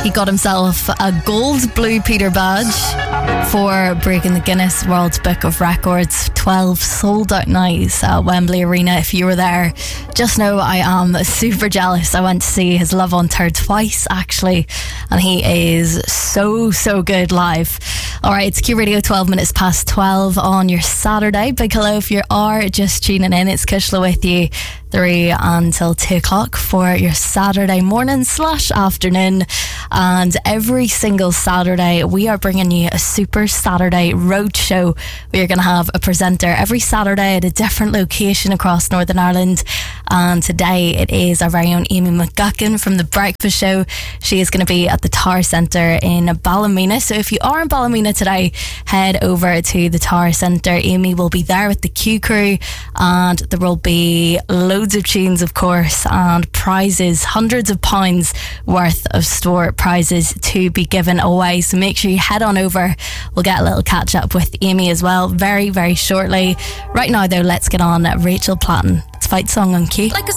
He got himself a gold Blue Peter badge for breaking the Guinness World Book of Records. 12 sold out nights at Wembley Arena. If you were there, just know I am super jealous. I went to see his Love on Tour twice actually, and he is so good live. Alright, it's Q Radio, 12 minutes past 12 on your Saturday. Big hello if you are just tuning in. It's Kushla with you 3 until 2 o'clock for your Saturday morning / afternoon. And every single Saturday we are bringing you a Super Saturday Roadshow. We are going to have a presenter every Saturday at a different location across Northern Ireland, and today it is our very own Amy McGuckin from The Breakfast Show. She is going to be at the Tower Centre in Ballymena, so if you are in Ballymena today, head over to the Tower Centre. Amy will be there with the Q crew, and there will be loads of tunes, of course, and prizes, hundreds of pounds worth of store prizes to be given away, so make sure you head on over. We'll get a little catch up with Amy as well very shortly. Right now though, let's get on Rachel Platten. It's Fight Song on Q. Like a